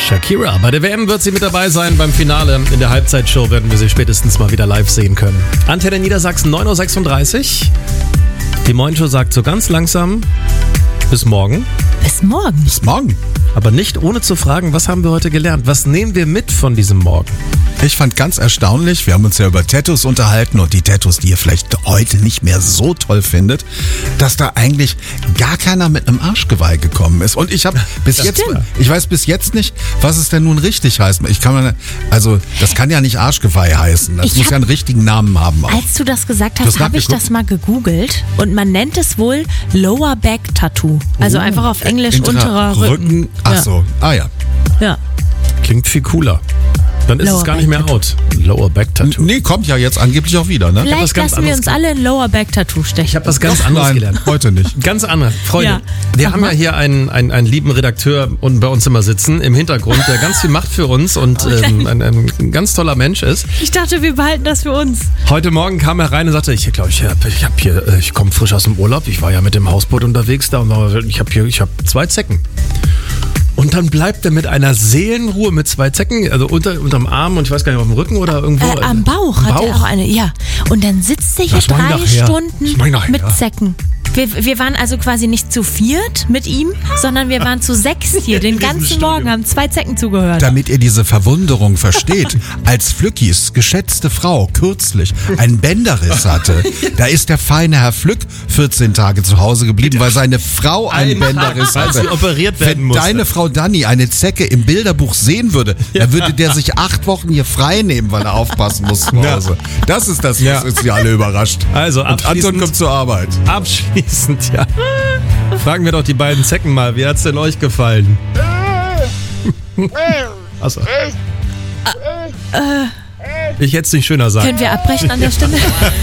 Shakira. Bei der WM wird sie mit dabei sein. Beim Finale in der Halbzeitshow werden wir sie spätestens mal wieder live sehen können. Antenne Niedersachsen 9.36 Uhr. Die Morgenshow sagt so ganz langsam bis morgen. Bis morgen. Bis morgen. Aber nicht ohne zu fragen, was haben wir heute gelernt? Was nehmen wir mit von diesem Morgen? Ich fand ganz erstaunlich, wir haben uns ja über Tattoos unterhalten und die Tattoos, die ihr vielleicht heute nicht mehr so toll findet, dass da eigentlich gar keiner mit einem Arschgeweih gekommen ist. Und ich habe ich weiß bis jetzt nicht, was es denn nun richtig heißt. Das kann ja nicht Arschgeweih heißen. Das muss ja einen richtigen Namen haben auch. Als du das gesagt hast, habe ich das mal gegoogelt und man nennt es wohl Lower Back Tattoo. Also einfach auf Englisch unterer Rücken. Ach so, Ja. Klingt viel cooler. Dann ist es gar nicht mehr out. Lower Back Tattoo. Nee, kommt ja jetzt angeblich auch wieder, ne? Vielleicht lassen wir uns alle ein Lower Back Tattoo stechen. Ich habe was ganz anderes gelernt. Heute nicht. Ganz anders. Freunde, Ja. wir haben ja hier einen lieben Redakteur unten bei uns immer sitzen, im Hintergrund, der ganz viel macht für uns und ein ganz toller Mensch ist. Ich dachte, wir behalten das für uns. Heute Morgen kam er rein und sagte, ich komme frisch aus dem Urlaub, ich war ja mit dem Hausboot unterwegs da und ich habe 2 Zecken. Und dann bleibt er mit einer Seelenruhe mit 2 Zecken, also unterm Arm und ich weiß gar nicht, auf dem Rücken oder irgendwo. Am Bauch hat er auch eine, ja. Und dann sitzt er hier 3 Stunden mit Zecken. Wir waren also quasi nicht zu 4 mit ihm, sondern wir waren zu 6 hier. Den ganzen Morgen haben 2 Zecken zugehört. Damit ihr diese Verwunderung versteht, als Flückis geschätzte Frau kürzlich einen Bänderriss hatte, da ist der feine Herr Flück 14 Tage zu Hause geblieben, weil seine Frau einen Bänderriss hatte. Weil sie operiert werden musste. Wenn deine Frau Dani eine Zecke im Bilderbuch sehen würde, dann würde der sich 8 Wochen hier frei nehmen, weil er aufpassen muss zu Hause. Das ist das, was uns hier alle überrascht. Also und Anton kommt zur Arbeit. Abschließend, ja. Fragen wir doch die beiden Zecken mal, wie hat's denn euch gefallen? Achso. Ich hätte es nicht schöner sagen. Können wir abbrechen an der Stelle?